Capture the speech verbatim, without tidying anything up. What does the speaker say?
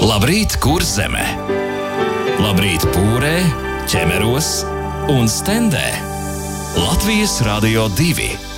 Labrīt, Kurzeme! Labrīt, Pūrē, Ķemeros un Stendē! Latvijas Radio divi.